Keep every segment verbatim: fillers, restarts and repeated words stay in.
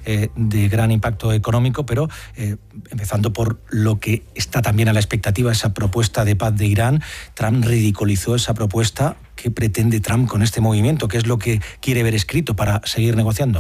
eh, de gran impacto económico, pero eh, empezando por lo que está también a la expectativa, esa propuesta de paz de Irán. Trump ridiculizó esa propuesta. ¿Qué pretende Trump con este movimiento? ¿Qué es lo que quiere ver escrito para seguir negociando?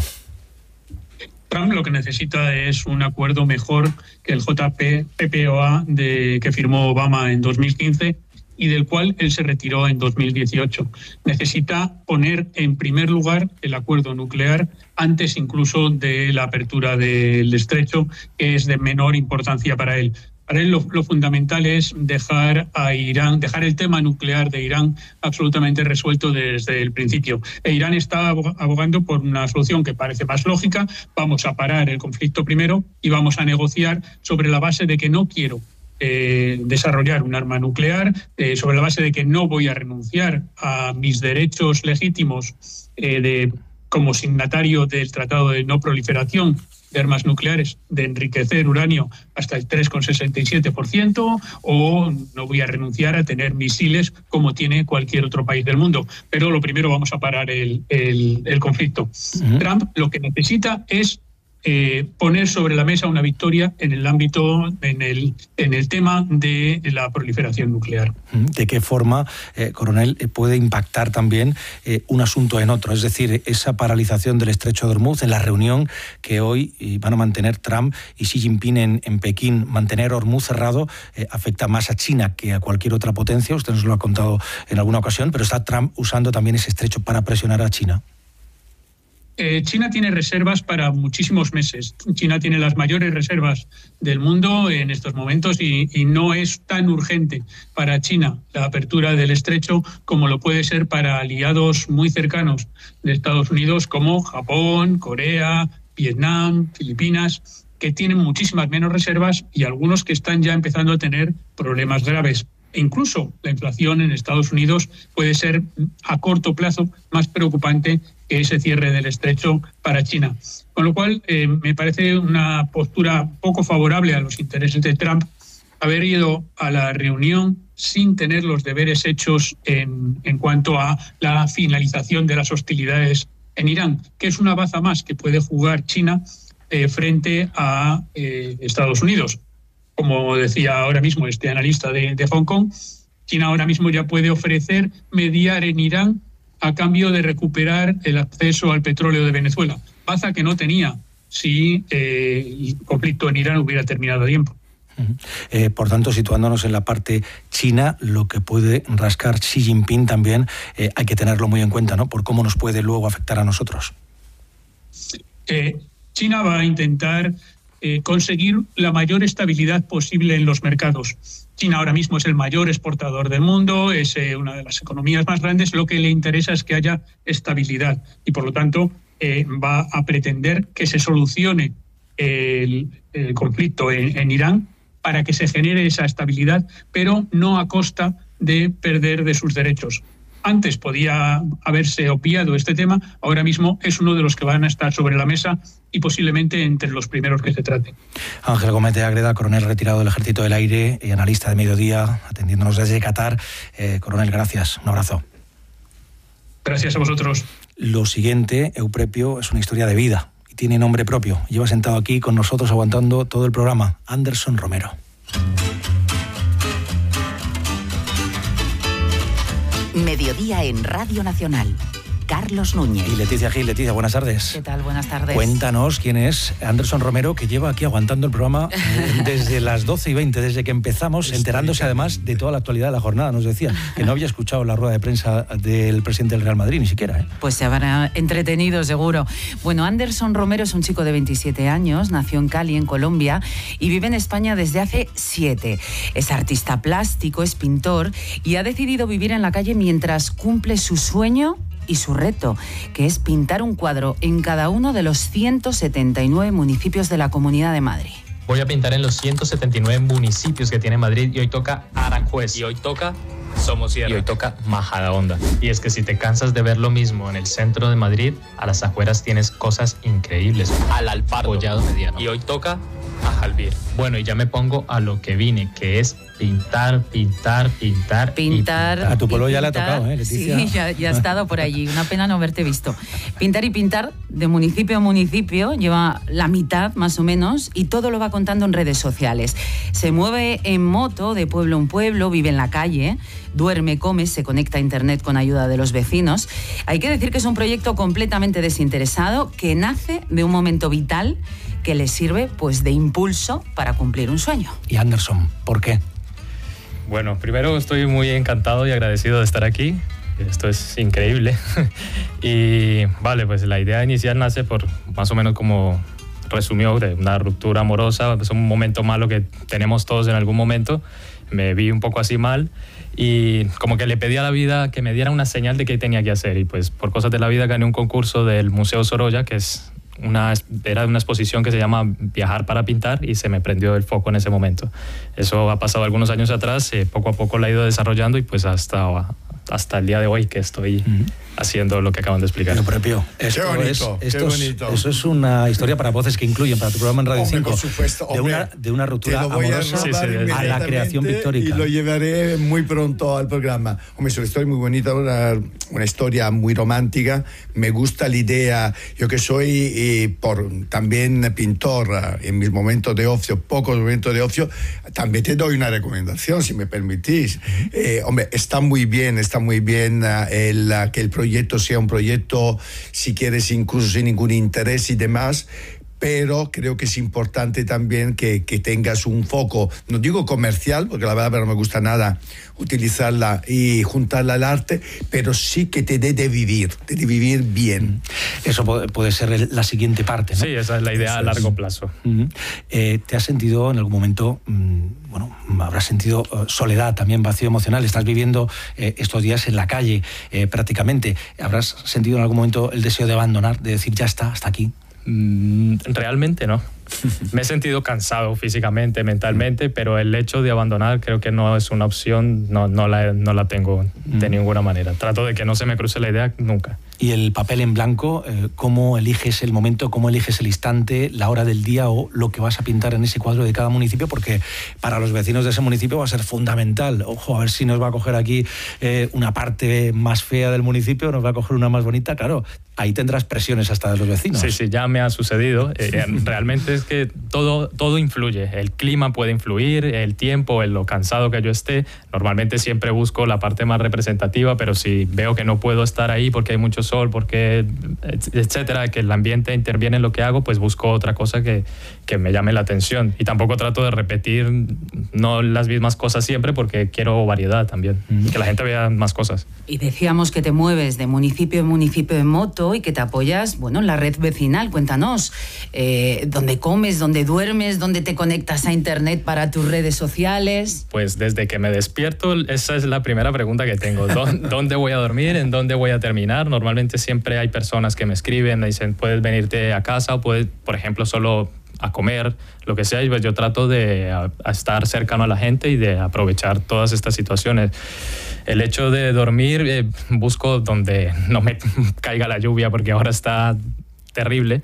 Trump lo que necesita es un acuerdo mejor que el J P P O A de, que firmó Obama en dos mil quince y del cual él se retiró en dos mil dieciocho. Necesita poner en primer lugar el acuerdo nuclear antes incluso de la apertura del estrecho, que es de menor importancia para él. Para él lo, lo fundamental es dejar a Irán, dejar el tema nuclear de Irán absolutamente resuelto desde el principio. E Irán está abogando por una solución que parece más lógica. Vamos a parar el conflicto primero y vamos a negociar sobre la base de que no quiero eh, desarrollar un arma nuclear, eh, sobre la base de que no voy a renunciar a mis derechos legítimos eh, de, como signatario del Tratado de No Proliferación de Armas Nucleares, de enriquecer uranio hasta el tres coma sesenta y siete por ciento, o no voy a renunciar a tener misiles como tiene cualquier otro país del mundo. Pero lo primero vamos a parar el, el, el conflicto. Uh-huh. Trump lo que necesita es eh, poner sobre la mesa una victoria en el ámbito, en el, en el tema de la proliferación nuclear. ¿De qué forma, eh, coronel, puede impactar también eh, un asunto en otro? Es decir, esa paralización del estrecho de Hormuz en la reunión que hoy van a mantener Trump y Xi Jinping en, en Pekín. Mantener Hormuz cerrado eh, afecta más a China que a cualquier otra potencia. Usted nos lo ha contado en alguna ocasión, pero está Trump usando también ese estrecho para presionar a China. Eh, China tiene reservas para muchísimos meses. China tiene las mayores reservas del mundo en estos momentos y, y no es tan urgente para China la apertura del estrecho como lo puede ser para aliados muy cercanos de Estados Unidos como Japón, Corea, Vietnam, Filipinas, que tienen muchísimas menos reservas y algunos que están ya empezando a tener problemas graves. E incluso la inflación en Estados Unidos puede ser a corto plazo más preocupante que ese cierre del estrecho para China. Con lo cual, eh, me parece una postura poco favorable a los intereses de Trump haber ido a la reunión sin tener los deberes hechos en, en cuanto a la finalización de las hostilidades en Irán, que es una baza más que puede jugar China eh, frente a eh, Estados Unidos. Como decía ahora mismo este analista de, de Hong Kong, China ahora mismo ya puede ofrecer mediar en Irán a cambio de recuperar el acceso al petróleo de Venezuela, baza que no tenía si eh, el conflicto en Irán hubiera terminado a tiempo. Uh-huh. Eh, por tanto, situándonos en la parte china, lo que puede rascar Xi Jinping también eh, hay que tenerlo muy en cuenta, ¿no? Por cómo nos puede luego afectar a nosotros. Eh, China va a intentar Eh, conseguir la mayor estabilidad posible en los mercados. China ahora mismo es el mayor exportador del mundo, es eh, una de las economías más grandes. Lo que le interesa es que haya estabilidad y, por lo tanto, eh, va a pretender que se solucione el, el conflicto en, en Irán para que se genere esa estabilidad, pero no a costa de perder de sus derechos. Antes podía haberse obviado este tema, ahora mismo es uno de los que van a estar sobre la mesa y posiblemente entre los primeros que se traten. Ángel Gómez de Ágreda, coronel retirado del Ejército del Aire y analista de Mediodía, atendiéndonos desde Qatar. Eh, coronel, gracias. Un abrazo. Gracias a vosotros. Lo siguiente, Euprepio, es una historia de vida y tiene nombre propio. Lleva sentado aquí con nosotros aguantando todo el programa, Anderson Romero. Mediodía en Radio Nacional. Carlos Núñez. Y Leticia Gil. Leticia, buenas tardes. ¿Qué tal? Buenas tardes. Cuéntanos quién es Anderson Romero, que lleva aquí aguantando el programa desde las doce y veinte, desde que empezamos, enterándose además de toda la actualidad de la jornada. Nos decía que no había escuchado la rueda de prensa del presidente del Real Madrid, ni siquiera. ¿eh? Pues se habrá entretenido, seguro. Bueno, Anderson Romero es un chico de veintisiete años, nació en Cali, en Colombia, y vive en España desde hace siete. Es artista plástico, es pintor, y ha decidido vivir en la calle mientras cumple su sueño y su reto, que es pintar un cuadro en cada uno de los ciento setenta y nueve municipios de la Comunidad de Madrid. Voy a pintar en los ciento setenta y nueve municipios que tiene Madrid y hoy toca Aranjuez. Y hoy toca Somosierra. Y hoy toca Majadahonda. Y es que si te cansas de ver lo mismo en el centro de Madrid, a las afueras tienes cosas increíbles. Al Alpardo, Collado Mediano. Y hoy toca a Jalbir. Bueno, y ya me pongo a lo que vine, que es pintar, pintar, pintar. Pintar. A tu pueblo ya le ha pintar. tocado, ¿eh, Leticia? Sí, ya, ya ha estado por allí. Una pena no haberte visto. Pintar y pintar de municipio a municipio, lleva la mitad más o menos, y todo lo va contando en redes sociales. Se mueve en moto de pueblo en pueblo, vive en la calle, duerme, come, se conecta a internet con ayuda de los vecinos. Hay que decir que es un proyecto completamente desinteresado que nace de un momento vital que le sirve pues de impulso para cumplir un sueño. Y Anderson, ¿por qué? Bueno, primero estoy muy encantado y agradecido de estar aquí. Esto es increíble. Y vale, pues la idea inicial nace por más o menos como resumió, de una ruptura amorosa. Es un momento malo que tenemos todos en algún momento. Me vi un poco así mal y como que le pedí a la vida que me diera una señal de qué tenía que hacer. Y pues por cosas de la vida gané un concurso del Museo Sorolla, que es Una, era una exposición que se llama Viajar para Pintar, y se me prendió el foco en ese momento. Eso ha pasado algunos años atrás, eh, poco a poco la he ido desarrollando y pues hasta, hasta el día de hoy que estoy uh-huh. haciendo lo que acaban de explicar. Pero propio, esto qué bonito, es, qué esto bonito. Es, eso es una historia para voces que incluyen para tu programa en Radio hombre, cinco. Por supuesto, de, hombre, una, de una ruptura amorosa a, sí, sí, a la creación pictórica. Y lo llevaré muy pronto al programa. Hombre, es una historia muy bonita, una, una historia muy romántica. Me gusta la idea. Yo que soy eh, por, también pintor eh, en mis momentos de ocio, pocos momentos de ocio, también te doy una recomendación, si me permitís. Eh, hombre, está muy bien, está muy bien uh, el, uh, que el proyecto sea un proyecto, si quieres, incluso sin ningún interés y demás, pero creo que es importante también que, que tengas un foco, no digo comercial, porque la verdad no me gusta nada utilizarla y juntarla al arte, pero sí que te dé de vivir, de vivir bien. Eso puede, puede ser la siguiente parte, ¿no? Sí, esa es la idea. Eso a largo es. plazo. Uh-huh. eh, ¿Te has sentido en algún momento, mmm, bueno, habrás sentido uh, soledad, también vacío emocional? Estás viviendo eh, estos días en la calle eh, prácticamente. ¿Habrás sentido en algún momento el deseo de abandonar, de decir ya está, hasta aquí? Mm, realmente no. Me he sentido cansado físicamente, mentalmente, pero el hecho de abandonar creo que no es una opción, no, no, la, no la tengo de ninguna manera. Trato de que no se me cruce la idea nunca. Y el papel en blanco, eh, ¿cómo eliges el momento, cómo eliges el instante, la hora del día o lo que vas a pintar en ese cuadro de cada municipio? Porque para los vecinos de ese municipio va a ser fundamental. Ojo, a ver si nos va a coger aquí eh, una parte más fea del municipio, nos va a coger una más bonita. Claro, ahí tendrás presiones hasta de los vecinos. Sí, sí, ya me ha sucedido. Eh, realmente es que todo, todo influye. El clima puede influir, el tiempo, el, lo cansado que yo esté. Normalmente siempre busco la parte más representativa, pero si veo que no puedo estar ahí porque hay mucho sol, porque etcétera, que el ambiente interviene en lo que hago, pues busco otra cosa que, que me llame la atención. Y tampoco trato de repetir no las mismas cosas siempre, porque quiero variedad también, mm. que la gente vea más cosas. Y decíamos que te mueves de municipio en municipio en moto y que te apoyas, bueno, en la red vecinal. Cuéntanos, eh, ¿dónde comes, dónde duermes, dónde te conectas a internet para tus redes sociales? Pues desde que me despierto, esa es la primera pregunta que tengo. ¿Dónde voy a dormir? ¿En dónde voy a terminar? Normalmente siempre hay personas que me escriben, me dicen, puedes venirte a casa o puedes, por ejemplo, solo a comer, lo que sea. Y pues yo trato de a, a estar cercano a la gente y de aprovechar todas estas situaciones. El hecho de dormir, eh, busco donde no me caiga la lluvia, porque ahora está terrible.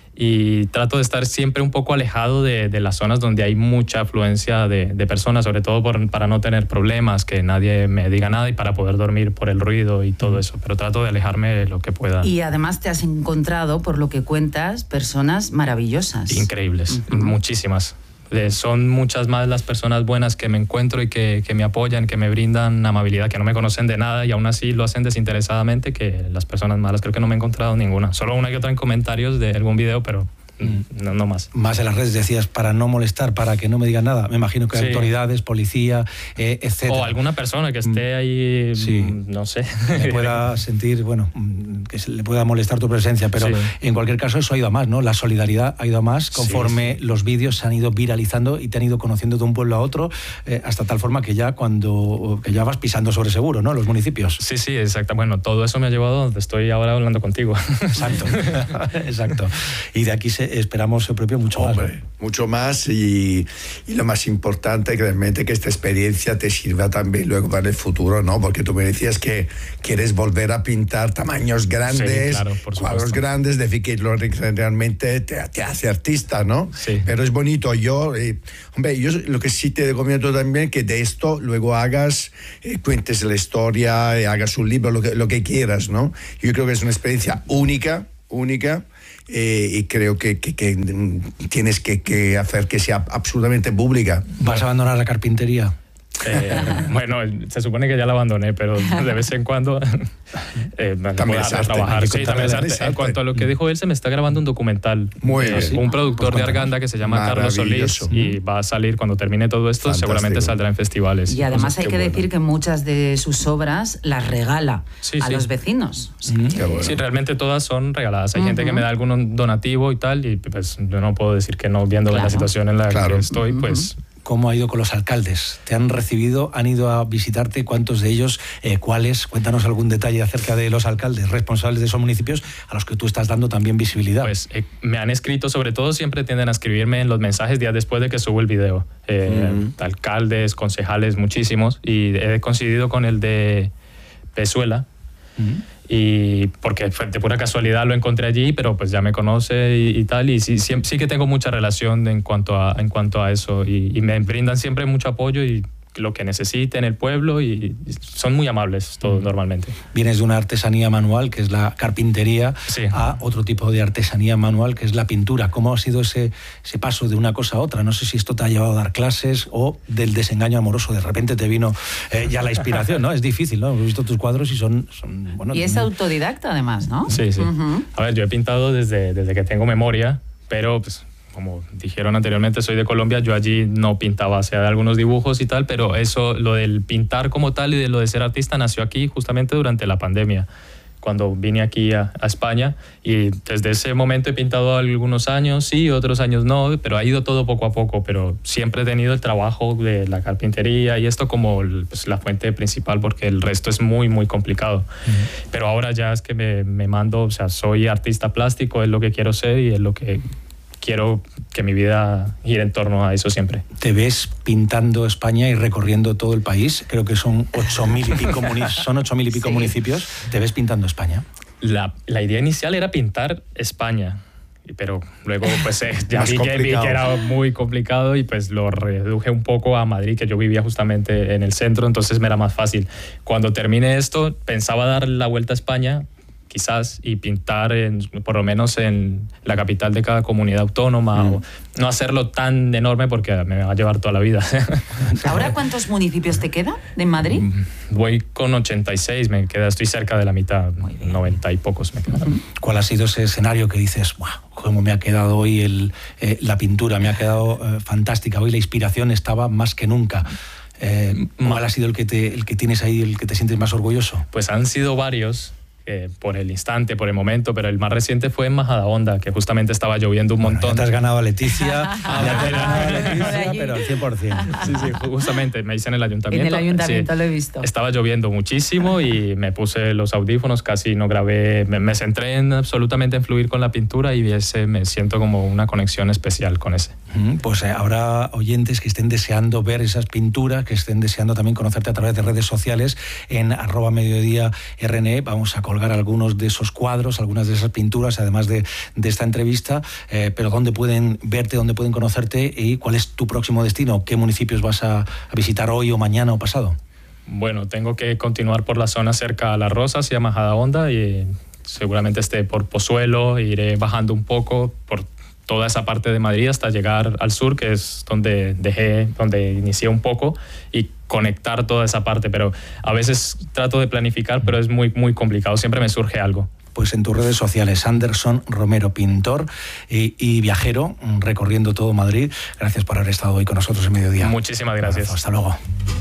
Y trato de estar siempre un poco alejado de, de las zonas donde hay mucha afluencia de, de personas, sobre todo por, para no tener problemas, que nadie me diga nada y para poder dormir por el ruido y todo eso. Pero trato de alejarme lo que pueda. Y además te has encontrado, por lo que cuentas, personas maravillosas. Increíbles, uh-huh. muchísimas. Eh, son muchas más las personas buenas que me encuentro y que, que me apoyan, que me brindan amabilidad, que no me conocen de nada y aún así lo hacen desinteresadamente, que las personas malas creo que no me he encontrado ninguna. Solo una que otra en comentarios de algún video, pero no, no más. Más en las redes decías, para no molestar, para que no me digan nada. Me imagino que hay sí. autoridades, policía, eh, etcétera. O alguna persona que esté ahí, sí. no sé. Que pueda sentir, bueno, que se le pueda molestar tu presencia, pero sí. en cualquier caso eso ha ido a más, ¿no? La solidaridad ha ido a más conforme sí, sí. los vídeos se han ido viralizando y te han ido conociendo de un pueblo a otro, eh, hasta tal forma que ya cuando que ya vas pisando sobre seguro, ¿no? Los municipios. Sí, sí, exacto. Bueno, todo eso me ha llevado a donde estoy ahora hablando contigo. Exacto, exacto. Y de aquí se eh, esperamos el propio mucho Hombre, más, ¿no? Mucho más y, y lo más importante es realmente que esta experiencia te sirva también luego para el futuro, ¿no? Porque tú me decías que quieres volver a pintar tamaños grandes, sí, claro, por cuadros grandes, de decir que lo realmente te, te hace artista, ¿no? Sí. Pero es bonito. Yo, eh, hombre, yo lo que sí te recomiendo también que de esto luego hagas, eh, cuentes la historia, eh, hagas un libro, lo que, lo que quieras, ¿no? Yo creo que es una experiencia única, única. Eh, y creo que, que, que tienes que, que hacer que sea absolutamente pública. ¿Vas a abandonar la carpintería? Eh, bueno, se supone que ya la abandoné, pero de vez en cuando eh, me también puedo a trabajar. Sí, también es arte. arte. En cuanto a lo que dijo él, se me está grabando un documental. Muy eh, bien. ¿Sí? Un productor Pues de Arganda que se llama Carlos Solís y va a salir cuando termine todo esto. Fantástico. Seguramente saldrá en festivales. Y además Pues, hay que bueno. decir que muchas de sus obras las regala Sí, a sí. los vecinos. O sea, Mm. Qué bueno. Sí, realmente todas son regaladas. Hay gente que me da algún donativo y tal, y pues yo no puedo decir que no, viendo Claro. la situación en la Claro. que estoy, pues... ¿Cómo ha ido con los alcaldes? ¿Te han recibido? ¿Han ido a visitarte? ¿Cuántos de ellos? Eh, ¿Cuáles? Cuéntanos algún detalle acerca de los alcaldes responsables de esos municipios a los que tú estás dando también visibilidad. Pues eh, me han escrito, sobre todo siempre tienden a escribirme en los mensajes días después de que subo el video. Eh, Mm. Alcaldes, concejales, muchísimos. Y he coincidido con el de Pezuela. Mm. Y porque fue de pura casualidad lo encontré allí, pero pues ya me conoce y, y tal. Y sí, sí, sí que tengo mucha relación en cuanto a, en cuanto a eso. Y, y me brindan siempre mucho apoyo y lo que necesiten el pueblo y, y son muy amables todos normalmente. Vienes de una artesanía manual, que es la carpintería, Sí. a otro tipo de artesanía manual, que es la pintura. ¿Cómo ha sido ese, ese paso de una cosa a otra? No sé si esto te ha llevado a dar clases o del desengaño amoroso. De repente te vino eh, ya la inspiración, ¿no? Es difícil, ¿no? He visto tus cuadros y son... son bueno, y es muy- autodidacta además, ¿no? Sí, sí. Ujú. A ver, yo he pintado desde, desde que tengo memoria, pero pues, como dijeron anteriormente, soy de Colombia, yo allí no pintaba, o sea, de algunos dibujos y tal, pero eso, lo del pintar como tal y de lo de ser artista nació aquí justamente durante la pandemia, cuando vine aquí a, a España, y desde ese momento he pintado algunos años, sí, otros años no, pero ha ido todo poco a poco, pero siempre he tenido el trabajo de la carpintería y esto como pues, la fuente principal, porque el resto es muy, muy complicado. Uh-huh. Pero ahora ya es que me, me mando, o sea, soy artista plástico, es lo que quiero ser y es lo que quiero que mi vida gire en torno a eso siempre. ¿Te ves pintando España y recorriendo todo el país? Creo que son ocho mil y pico, muni- son ocho mil y pico sí. municipios. ¿Te ves pintando España? La, la idea inicial era pintar España, pero luego pues eh, ya vi que, vi que era muy complicado y pues lo reduje un poco a Madrid, que yo vivía justamente en el centro, entonces me era más fácil. Cuando terminé esto, pensaba dar la vuelta a España, quizás, y pintar en, por lo menos en la capital de cada comunidad autónoma, mm. o no hacerlo tan enorme porque me va a llevar toda la vida. ¿Ahora cuántos municipios te quedan de Madrid? Voy con ochenta y seis, me queda, estoy cerca de la mitad, noventa y pocos me quedan. ¿Cuál ha sido ese escenario que dices, wow, cómo me ha quedado hoy el, eh, la pintura, me ha quedado eh, fantástica, hoy la inspiración estaba más que nunca? Eh, ¿Cuál ha sido el que, te, el que tienes ahí, el que te sientes más orgulloso? Pues han sido varios. Eh, por el instante, por el momento, pero el más reciente fue en Majadahonda, que justamente estaba lloviendo un bueno, montón. Ya te has ganado a Leticia, ya te has ganado a Leticia, pero al cien por ciento. Sí, sí, justamente, me hice en el ayuntamiento. En el ayuntamiento sí, lo he visto. Estaba lloviendo muchísimo y me puse los audífonos, casi no grabé, me, me centré en absolutamente en fluir con la pintura y ese, me siento como una conexión especial con ese. Pues eh, habrá oyentes que estén deseando ver esas pinturas, que estén deseando también conocerte a través de redes sociales en arroba mediodía R N E. Vamos a colgar algunos de esos cuadros, algunas de esas pinturas, además de, de esta entrevista, eh, pero ¿dónde pueden verte, dónde pueden conocerte y cuál es tu próximo destino? ¿Qué municipios vas a, a visitar hoy o mañana o pasado? Bueno, tengo que continuar por la zona cerca a Las Rosas y a Majadahonda y seguramente esté por Pozuelo, iré bajando un poco por toda esa parte de Madrid hasta llegar al sur, que es donde dejé, donde inicié un poco, y conectar toda esa parte, pero a veces trato de planificar, pero es muy, muy complicado, siempre me surge algo. Pues en tus redes sociales, Anderson Romero, pintor y, y viajero, recorriendo todo Madrid. Gracias por haber estado hoy con nosotros en Mediodía. Muchísimas gracias. Hasta luego.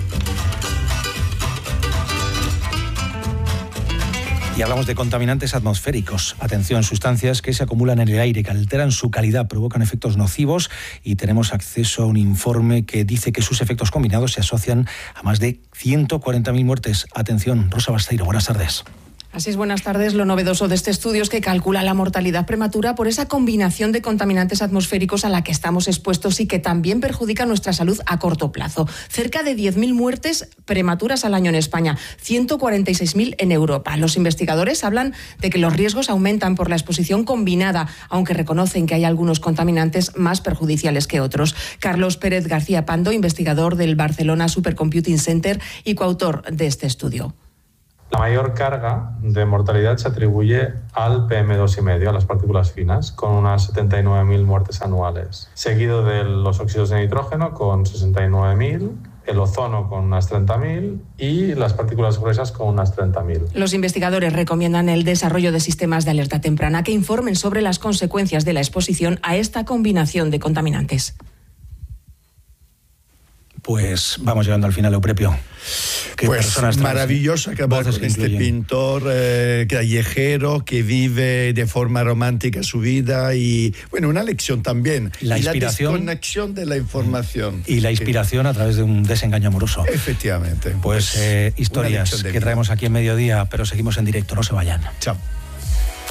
Y hablamos de contaminantes atmosféricos. Atención, sustancias que se acumulan en el aire, que alteran su calidad, provocan efectos nocivos y tenemos acceso a un informe que dice que sus efectos combinados se asocian a más de ciento cuarenta mil muertes. Atención, Rosa Basteiro, buenas tardes. Así es, buenas tardes. Lo novedoso de este estudio es que calcula la mortalidad prematura por esa combinación de contaminantes atmosféricos a la que estamos expuestos y que también perjudica nuestra salud a corto plazo. Cerca de diez mil muertes prematuras al año en España, ciento cuarenta y seis mil en Europa. Los investigadores hablan de que los riesgos aumentan por la exposición combinada, aunque reconocen que hay algunos contaminantes más perjudiciales que otros. Carlos Pérez García Pando, investigador del Barcelona Supercomputing Center y coautor de este estudio. La mayor carga de mortalidad se atribuye al P M dos coma cinco, a las partículas finas, con unas setenta y nueve mil muertes anuales, seguido de los óxidos de nitrógeno con sesenta y nueve mil, el ozono con unas treinta mil y las partículas gruesas con unas treinta mil. Los investigadores recomiendan el desarrollo de sistemas de alerta temprana que informen sobre las consecuencias de la exposición a esta combinación de contaminantes. Pues vamos llegando al final, Euprepio. Pues maravilloso acabar con este pintor eh, callejero que vive de forma romántica su vida y, bueno, una lección también. La y inspiración. La desconexión de la información. Y la inspiración a través de un desengaño amoroso. Efectivamente. Pues eh, historias que traemos aquí en Mediodía, pero seguimos en directo, no se vayan. Chao.